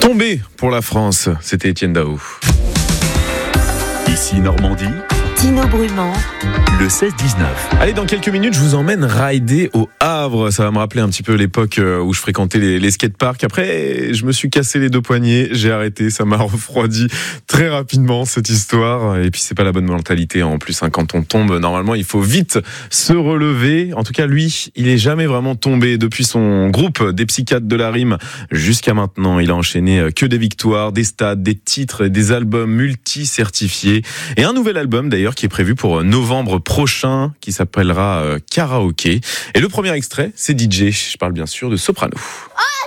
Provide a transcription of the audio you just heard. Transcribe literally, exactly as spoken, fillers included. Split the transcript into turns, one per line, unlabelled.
Tombé pour la France, c'était Étienne Daho.
Ici Normandie,
Tino Brumand,
le seize dix-neuf.
Allez, dans quelques minutes, je vous emmène rider au Havre. Ça va me rappeler un petit peu l'époque où je fréquentais les, les skateparks. Après, je me suis cassé les deux poignets, j'ai arrêté, ça m'a refroidi très rapidement cette histoire. Et puis c'est pas la bonne mentalité en plus, hein. Quand on tombe, normalement, il faut vite se relever. En tout cas, lui, il est jamais vraiment tombé depuis son groupe des Psychiatres de la Rime jusqu'à maintenant. Il a enchaîné que des victoires, des stades, des titres, des albums multi-certifiés et un nouvel album d'ailleurs qui est prévu pour novembre prochain, qui s'appellera euh, Karaoké. Et le premier extrait, c'est D J. Je parle bien sûr de Soprano.
Oh